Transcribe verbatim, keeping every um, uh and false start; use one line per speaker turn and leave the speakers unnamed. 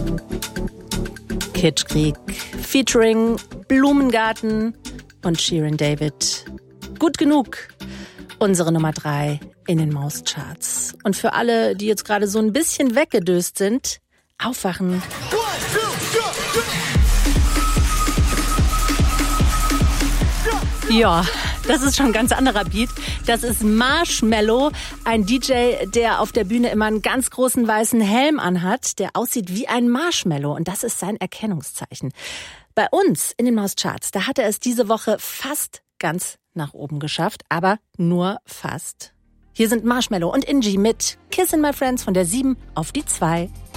Kitschkrieg featuring Blumengarten und Shirin David. Gut genug. Unsere Nummer drei in den Mauscharts. Und für alle, die jetzt gerade so ein bisschen weggedöst sind, aufwachen. Ja, das ist schon ein ganz anderer Beat. Das ist Marshmello, ein D J, der auf der Bühne immer einen ganz großen weißen Helm anhat, der aussieht wie ein Marshmallow. Und das ist sein Erkennungszeichen. Bei uns in den Mauscharts, da hat er es diese Woche fast ganz nach oben geschafft, aber nur fast. Hier sind Marshmello und Inji mit Kissin' My Friends von der sieben auf die zwei.